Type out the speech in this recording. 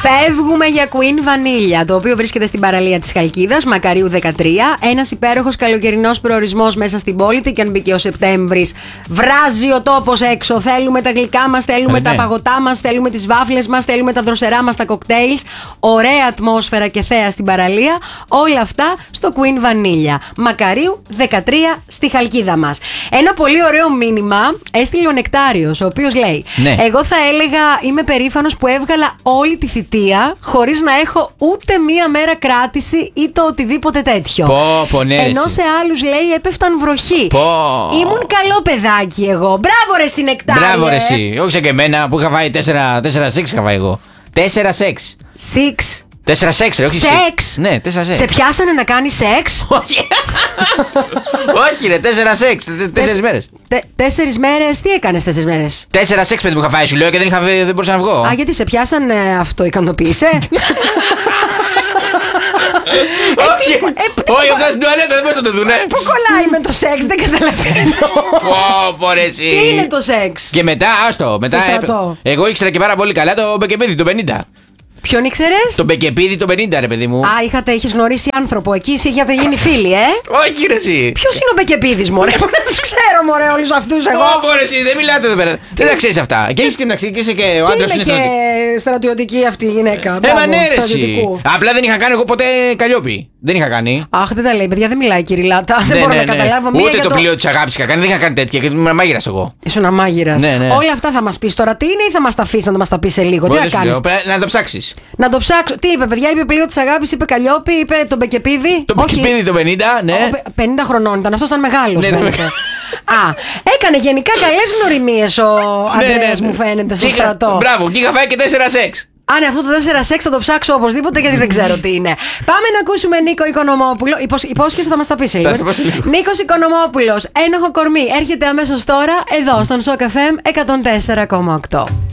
Φεύγουμε για Queen Vanilla, το οποίο βρίσκεται στην παραλία της Χαλκίδας, Μακαρίου 13. Ένας υπέροχος καλοκαιρινός προορισμός μέσα στην πόλη. Και αν μπήκε ο Σεπτέμβρης, βράζει ο τόπος έξω. Θέλουμε τα γλυκά μας, θέλουμε τα παγωτά μας, θέλουμε τις βάφλες μας, θέλουμε τα δροσερά μας, τα κοκτέιλς. Ωραία ατμόσφαιρα και θέα στην παραλία. Όλα αυτά στο Queen Vanilla, Μακαρίου 13 στη Χαλκίδα μας. Ένα πολύ ωραίο μήνυμα έστειλε ο Νεκτάριος, ο οποίος λέει: Ναι. Εγώ θα έλεγα είμαι περήφανος που έβγαλα όλη τη θητεία χωρίς να έχω ούτε μία μέρα κράτηση ή το οτιδήποτε τέτοιο. Ναι, ενώ σε άλλους, λέει, έπεφταν βροχή. Ήμουν καλό παιδάκι εγώ. Μπράβο ρε εσύ, Νεκτάριε. Μπράβο ρε εσύ. Όχι σαν και εμένα που είχα φάει 4-6 είχα φάει εγώ. 4-6. 4-6 ρε, όχι σεξ. Ναι, 4-6. Σε πιάσανε να κάνεις σεξ? Όχι. Όχι ρε, 4-6. 4 μέρες. 4 μέρες, τι έκανες 4 μέρες? 4-6 παιδί μου είχα φάει, σου λέω, και δεν μπορούσα να βγω. Α, γιατί σε πιάσαν αυτοικανοποίησε? Όχι, αυτά στην τουαλέτα δεν μπορείς να το δουνε. Πού κολλάει με το σεξ, δεν καταλαβαίνω. Πω ρε εσύ. Τι είναι το σεξ? Και μετά, άστο, μετά εγώ ήξερα και πάρα πολύ καλά το μπεκεπίδι το 50. Ποιον ήξερες? Το μπεκεπίδι το 50 ρε παιδί μου. Α, έχεις γνωρίσει άνθρωπο εκεί, είχατε γίνει φίλοι, Όχι ρε εσύ. Ποιος είναι ο Μπεκεπίδης, μωρέ? Πού να τους ξέρω, μωρέ, όλους αυτούς εγώ? Μωρέ εσύ, δεν μιλάτε εδώ πέρα. Δεν τα ξέρεις αυτά. Και έχεις και να ξέρεις και ο άντρας είναι στρατιωτική. Και στρατιωτική αυτή η γυναίκα. Μα ναι ρε εσύ. Απλά δεν είχα κάνει εγώ ποτέ καλλιόπι. Δεν είχα κάνει. Αχ, δεν τα λέει, παιδιά, δεν μιλάει κυριλάτα. Δεν μπορώ να καταλάβω. Ούτε το πλοίο της αγάπης είχα κάνει, δεν είχα κάνει τέτοια και ήμουν μάγειρας εγώ. Ήσουν μάγειρας. Όλα αυτά θα μας πεις τώρα τι είναι ή θα μας τα αφήσεις να μας τα πεις σε λίγο? Τι θα κάνεις? Να το ψάξεις. Να το ψάξω. Τι είπε, παιδιά, είπε πλοίο της αγάπης, είπε καλλιόπι, είπε τον Μπεκεπίδη. Το Μπεκεπίδη το 50, ναι. 50 χρονών ήταν, αυτός ήταν μεγάλος. Α, έκανε γενικά καλές γνωριμίες ο Ανδρέας, μου φαίνεται, στο στρατό. Μπράβο, και είχα φάει και 4-6. Α, ναι, αυτό το 4-6 θα το ψάξω οπωσδήποτε, γιατί δεν ξέρω τι είναι. Πάμε να ακούσουμε Νίκο Οικονομόπουλο. Υπόσχεσαι θα μας τα πεις λίγο. Νίκος Οικονομόπουλος, Ένοχο κορμί, έρχεται αμέσως τώρα εδώ στον Shock FM 104,8.